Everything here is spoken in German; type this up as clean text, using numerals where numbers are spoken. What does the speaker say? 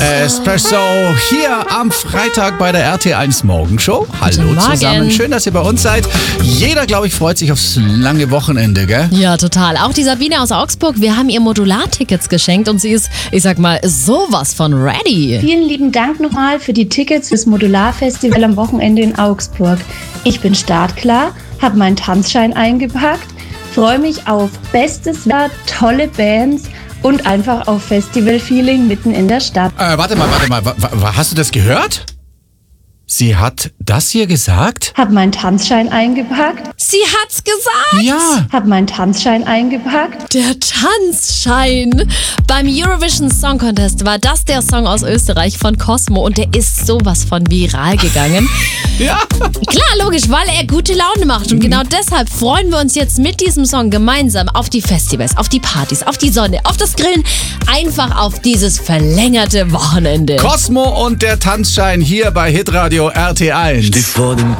Espresso hier am Freitag bei der RT1 Morgenshow. Hallo Guten Morgen. zusammen, schön, dass ihr bei uns seid. Jeder, glaube ich, freut sich aufs lange Wochenende, gell? Ja, total. Auch die Sabine aus Augsburg, wir haben ihr Modular-Tickets geschenkt und sie ist, ich sag mal, sowas von ready. Vielen lieben Dank nochmal für die Tickets fürs Modular-Festival am Wochenende in Augsburg. Ich bin startklar, habe meinen Tanzschein eingepackt, freue mich auf bestes Wetter, tolle Bands und einfach auf Festival-Feeling mitten in der Stadt. Warte mal. Hast du das gehört? Sie hat das hier gesagt? Hab meinen Tanzschein eingepackt. Sie hat's gesagt. Ja. Hab meinen Tanzschein eingepackt. Der Tanzschein. Beim Eurovision Song Contest war das der Song aus Österreich von Cosmo und der ist sowas von viral gegangen. Ja. Klar, logisch, weil er gute Laune macht und genau deshalb freuen wir uns jetzt mit diesem Song gemeinsam auf die Festivals, auf die Partys, auf die Sonne, auf das Grillen, einfach auf dieses verlängerte Wochenende. Cosmo und der Tanzschein hier bei Hitradio RT1. Steh vor dem